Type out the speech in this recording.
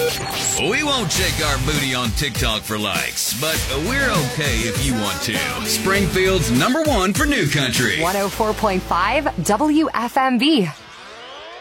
We won't shake our booty on TikTok for likes, but we're okay if you want to. Springfield's #1 for new country. 104.5 WFMB.